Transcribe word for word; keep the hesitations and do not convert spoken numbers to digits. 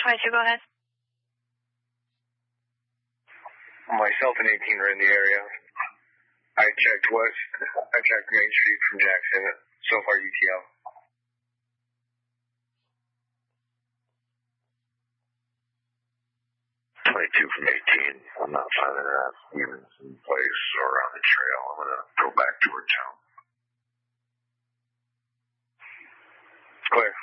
twenty-two, go ahead. Myself and eighteen are in the area. I checked west. I checked Main Street from Jackson. So far, U T L. twenty-two from eighteen. I'm not finding that Stevens in place or on the trail. I'm going to go back toward town. Clear.